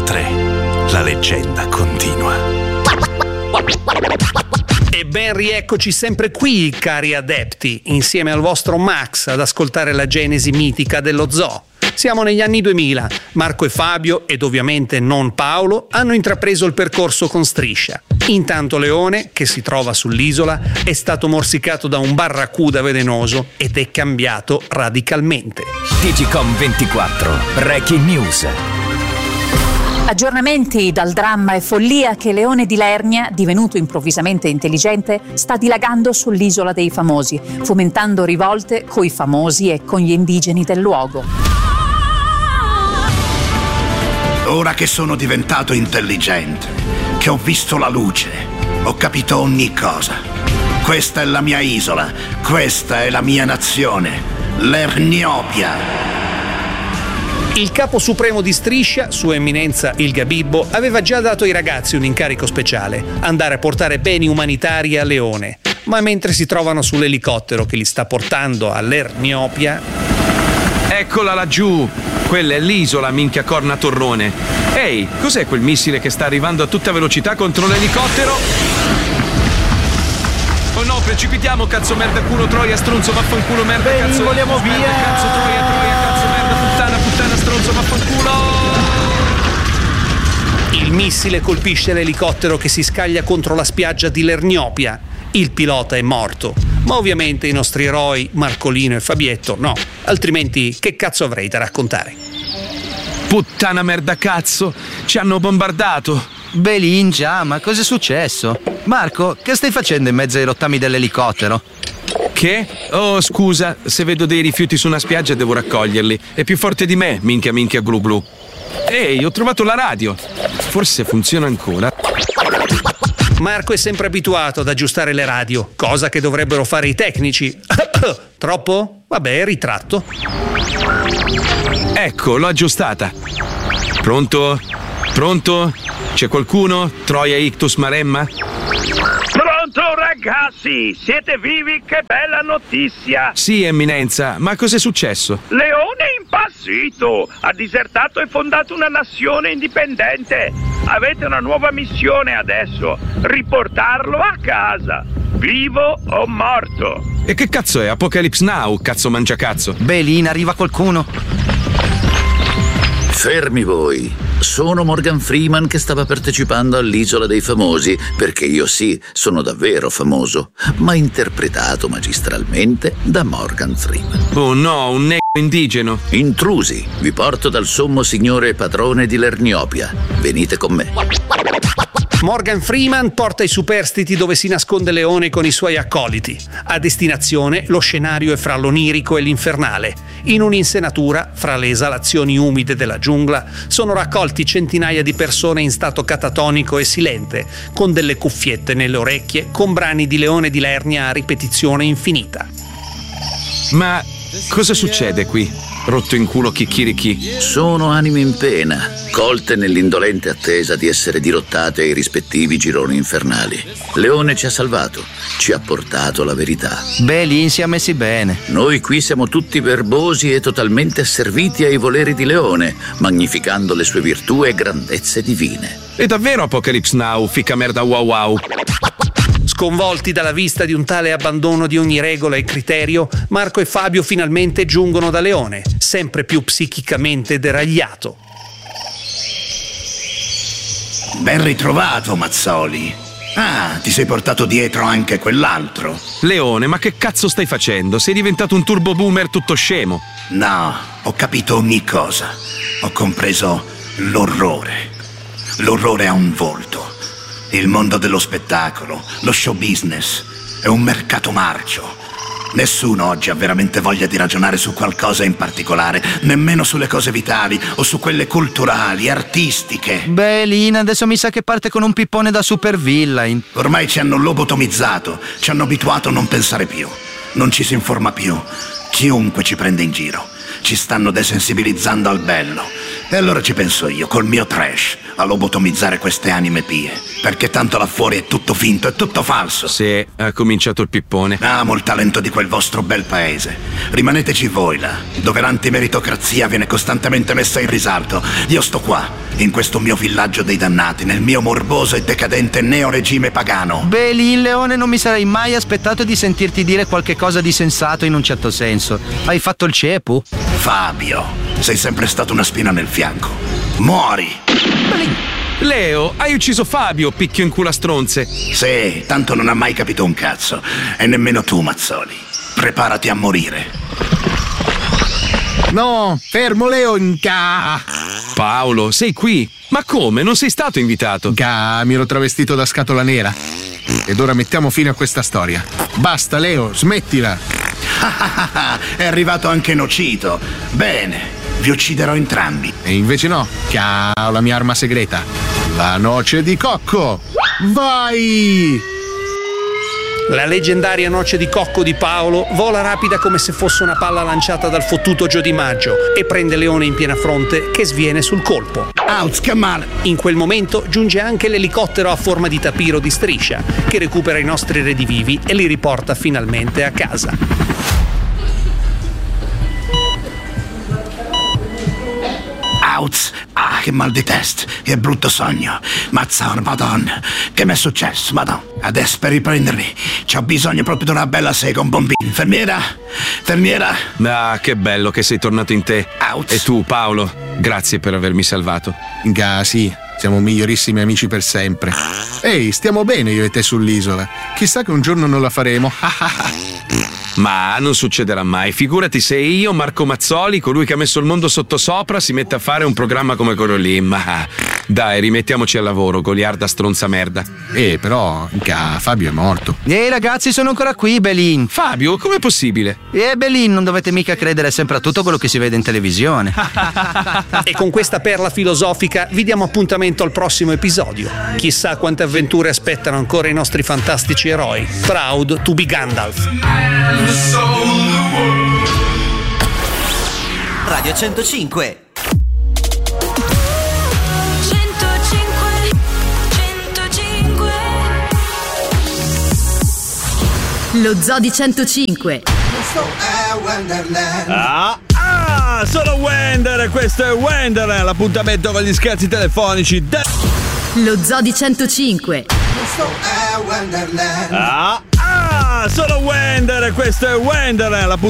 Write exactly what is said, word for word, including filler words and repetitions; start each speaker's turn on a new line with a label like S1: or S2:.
S1: tre. La leggenda continua.
S2: E ben rieccoci sempre qui, cari adepti, insieme al vostro Max ad ascoltare la genesi mitica dello zoo. Siamo negli anni duemila, Marco e Fabio, ed ovviamente non Paolo, hanno intrapreso il percorso con Striscia. Intanto Leone, che si trova sull'isola, è stato morsicato da un barracuda velenoso ed è cambiato radicalmente.
S3: Digicom ventiquattro, Breaking News.
S4: Aggiornamenti dal dramma e follia che Leone di Lernia, divenuto improvvisamente intelligente, sta dilagando sull'isola dei famosi, fomentando rivolte coi famosi e con gli indigeni del luogo.
S5: Ora che sono diventato intelligente, che ho visto la luce, ho capito ogni cosa. Questa è la mia isola, questa è la mia nazione, Lerniopia.
S2: Il capo supremo di Striscia, Sua Eminenza il Gabibbo, aveva già dato ai ragazzi un incarico speciale, andare a portare beni umanitari a Leone. Ma mentre si trovano sull'elicottero che li sta portando a Lerniopia...
S6: Eccola laggiù! Quella è l'isola, minchia corna torrone. Ehi, cos'è quel missile che sta arrivando a tutta velocità contro l'elicottero? Oh no, precipitiamo, cazzo merda culo troia stronzo vaffanculo merda
S7: Beh,
S6: cazzo
S7: voliamo
S6: merda,
S7: via.
S6: cazzo troia troia cazzo merda puttana puttana stronzo vaffanculo.
S2: Il missile colpisce l'elicottero che si scaglia contro la spiaggia di Lerniopia. Il pilota è morto, ma ovviamente i nostri eroi, Marcolino e Fabietto, no, altrimenti che cazzo avrei da raccontare?
S6: Puttana merda cazzo, ci hanno bombardato.
S7: Belin, già, ma cos'è successo? Marco, che stai facendo in mezzo ai rottami dell'elicottero?
S6: Che? Oh, scusa, se vedo dei rifiuti su una spiaggia devo raccoglierli. È più forte di me, minchia minchia glu glu. Ehi, ho trovato la radio. Forse funziona ancora.
S2: Marco è sempre abituato ad aggiustare le radio, cosa che dovrebbero fare i tecnici. Troppo? Vabbè, ritratto.
S6: Ecco, l'ho aggiustata. Pronto? Pronto? C'è qualcuno? Troia ictus maremma?
S8: Pronto ragazzi, siete vivi? Che bella notizia!
S6: Sì, eminenza, ma cos'è successo?
S8: Leone è impazzito, ha disertato e fondato una nazione indipendente. Avete una nuova missione adesso, riportarlo a casa, vivo o morto.
S6: E che cazzo è? Apocalypse Now, cazzo mangiacazzo?
S7: Belin, arriva qualcuno?
S9: Fermi voi, sono Morgan Freeman che stava partecipando all'Isola dei Famosi, perché io sì, sono davvero famoso, ma interpretato magistralmente da Morgan Freeman.
S6: Oh no, un negro indigeno.
S9: Intrusi, vi porto dal sommo signore e padrone di Lerniopia. Venite con me.
S2: Morgan Freeman porta i superstiti dove si nasconde Leone con i suoi accoliti. A destinazione lo scenario è fra l'onirico e l'infernale. In un'insenatura, fra le esalazioni umide della giungla, sono raccolti centinaia di persone in stato catatonico e silente, con delle cuffiette nelle orecchie, con brani di Leone di Lernia a ripetizione infinita.
S6: Ma cosa succede qui? Rotto in culo chicchirichi.
S9: Sono anime in pena, colte nell'indolente attesa di essere dirottate ai rispettivi gironi infernali. Leone ci ha salvato, ci ha portato la verità.
S7: Belin si è messi bene.
S9: Noi qui siamo tutti verbosi e totalmente asserviti ai voleri di Leone, magnificando le sue virtù e grandezze divine.
S6: E davvero Apocalypse Now, fica merda wow wow.
S2: Sconvolti dalla vista di un tale abbandono di ogni regola e criterio, Marco e Fabio finalmente giungono da Leone, sempre più psichicamente deragliato.
S5: Ben ritrovato, Mazzoli. Ah, ti sei portato dietro anche quell'altro.
S6: Leone, ma che cazzo stai facendo? Sei diventato un turbo boomer tutto scemo.
S5: No, ho capito ogni cosa. Ho compreso l'orrore. L'orrore ha un volto. Il mondo dello spettacolo, lo show business, è un mercato marcio. Nessuno oggi ha veramente voglia di ragionare su qualcosa in particolare, nemmeno sulle cose vitali o su quelle culturali, artistiche.
S7: Belin, adesso mi sa che parte con un pippone da supervillain.
S5: Ormai ci hanno lobotomizzato, ci hanno abituato a non pensare più. Non ci si informa più. Chiunque ci prende in giro. Ci stanno desensibilizzando al bello. E allora ci penso io, col mio trash, a lobotomizzare queste anime pie. Perché tanto là fuori è tutto finto, è tutto falso.
S6: Sì, ha cominciato il pippone.
S5: Amo il talento di quel vostro bel paese. Rimaneteci voi là, dove l'antimeritocrazia viene costantemente messa in risalto. Io sto qua, in questo mio villaggio dei dannati, nel mio morboso e decadente neoregime pagano.
S7: Beh, lì, Leone, non mi sarei mai aspettato di sentirti dire qualche cosa di sensato in un certo senso. Hai fatto il cepu?
S5: Fabio, sei sempre stato una spina nel fianco. Muori!
S6: Leo, hai ucciso Fabio, picchio in culo a stronze.
S5: Sì, tanto non ha mai capito un cazzo. E nemmeno tu, Mazzoli. Preparati a morire.
S10: No, fermo Leo, inca.
S6: Paolo, sei qui? Ma come? Non sei stato invitato?
S10: Inca, mi ero travestito da scatola nera. Ed ora mettiamo fine a questa storia. Basta, Leo, smettila.
S5: È arrivato anche Nocito. Bene, vi ucciderò entrambi.
S10: E invece no, che ho la mia arma segreta. La noce di cocco. Vai!
S2: La leggendaria noce di cocco di Paolo vola rapida come se fosse una palla lanciata dal fottuto Gio Di Maggio e prende Leone in piena fronte, che sviene sul colpo.
S5: Ouch, che male!
S2: In quel momento giunge anche l'elicottero a forma di tapiro di striscia, che recupera i nostri redivivi e li riporta finalmente a casa.
S5: Ouch! Ah, che mal di testa, che brutto sogno. Mazzar, madonna, che mi è successo, madonna. Adesso per riprendermi c'ho bisogno proprio di una bella sega, un bombino. Infermiera? Infermiera?
S6: Ah, che bello che sei tornato in te.
S5: Ouch.
S6: E tu, Paolo, grazie per avermi salvato.
S10: Inca, sì, siamo migliorissimi amici per sempre. Ehi, stiamo bene io e te sull'isola. Chissà che un giorno non la faremo.
S6: Ma non succederà mai. Figurati se io, Marco Mazzoli, colui che ha messo il mondo sottosopra, si mette a fare un programma come quello lì. Ma dai, rimettiamoci al lavoro, goliarda stronza merda.
S10: Eh, però, inca, Fabio è morto.
S7: Ehi ragazzi, sono ancora qui, Belin.
S6: Fabio, com'è possibile?
S7: Eh, Belin, non dovete mica credere sempre a tutto quello che si vede in televisione.
S2: E con questa perla filosofica vi diamo appuntamento al prossimo episodio. Chissà quante avventure aspettano ancora i nostri fantastici eroi. Proud to be Gandalf.
S11: Radio centocinque.
S12: Lo Zoo di centocinque.
S13: Ah, ah, sono Wender, questo è Wender, l'appuntamento con gli scherzi telefonici. De-
S12: Lo Zoo di centocinque.
S13: Ah, ah, sono Wender, questo è Wender, l'appuntamento